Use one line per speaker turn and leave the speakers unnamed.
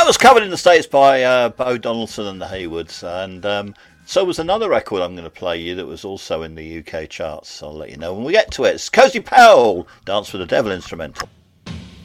was covered in the States by Bo Donaldson and the Haywoods, and so was another record I'm going to play you that was also in the UK charts. I'll let you know when we get to it. It's Cozy Powell, Dance with the Devil instrumental.